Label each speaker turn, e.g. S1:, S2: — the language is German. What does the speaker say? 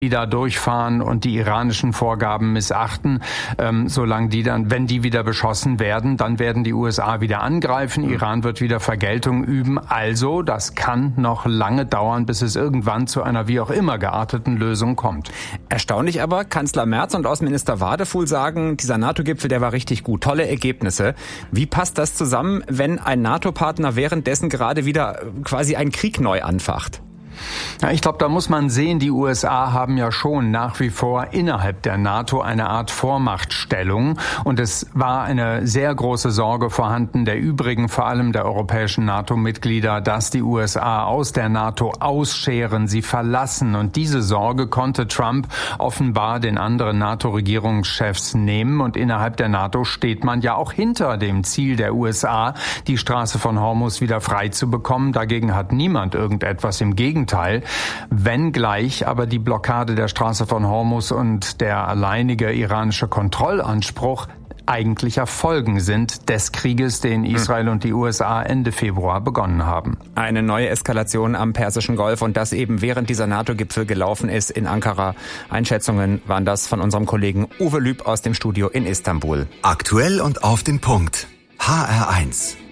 S1: die da durchfahren und die iranischen Vorgaben missachten, solange die dann, wenn die wieder beschossen werden, dann werden die USA wieder angreifen, Iran wird wieder Vergeltung üben. Also, das kann noch lange dauern, bis es irgendwann zu einer wie auch immer gearteten Lösung kommt.
S2: Erstaunlich aber, Kanzler Merz und Außenminister Wadefuhl sagen, dieser NATO-Gipfel, der war richtig gut, tolle Ergebnisse. Wie passt das zusammen, wenn ein NATO-Partner währenddessen gerade wieder quasi einen Krieg neu anfacht?
S1: Ja, ich glaube, da muss man sehen, die USA haben ja schon nach wie vor innerhalb der NATO eine Art Vormachtstellung. Und es war eine sehr große Sorge vorhanden der übrigen, vor allem der europäischen NATO-Mitglieder, dass die USA aus der NATO ausscheren, sie verlassen. Und diese Sorge konnte Trump offenbar den anderen NATO-Regierungschefs nehmen. Und innerhalb der NATO steht man ja auch hinter dem Ziel der USA, die Straße von Hormuz wieder frei zu bekommen. Dagegen hat niemand irgendetwas, im Gegenteil. Wenngleich aber die Blockade der Straße von Hormuz und der alleinige iranische Kontrollanspruch eigentlicher Folgen sind des Krieges, den Israel und die USA Ende Februar begonnen haben.
S2: Eine neue Eskalation am Persischen Golf und das eben während dieser NATO-Gipfel gelaufen ist in Ankara. Einschätzungen waren das von unserem Kollegen Uwe Lüb aus dem Studio in Istanbul.
S3: Aktuell und auf den Punkt. HR1.